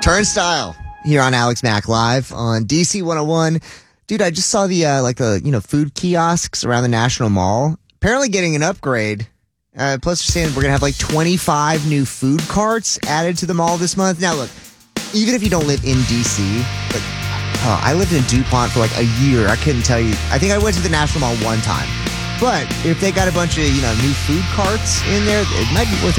Turnstile here on Alex Mack Live on DC 101. Dude, I just saw the food kiosks around the National Mall. Apparently getting an upgrade. Plus, they're saying we're going to have like 25 new food carts added to the mall this month. Now, look, even if you don't live in DC, like, I lived in DuPont for like a year. I couldn't tell you. I think I went to the National Mall one time. But if they got a bunch of, new food carts in there, it might be worth